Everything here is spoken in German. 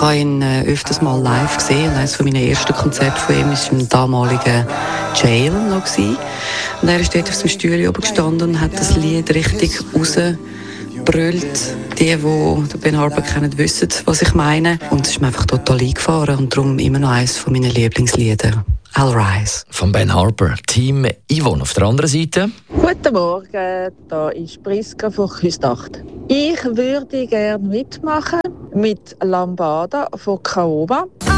habe ihn öfters mal live gesehen. Und eines meiner ersten Konzerte von ihm war im damaligen Jail noch gewesen. Und er ist dort auf dem Stuhl oben gestanden und hat das Lied richtig rausgebrüllt. Die den Ben Harper kennen, wissen, was ich meine. Und es ist mir einfach total eingefahren und darum immer noch eines meiner Lieblingslieder. I'll Rise. Von Ben Harper. Team Yvonne auf der anderen Seite. Guten Morgen, da ist Priska von Küstacht. Ich würde gerne mitmachen mit Lambada von Caoba.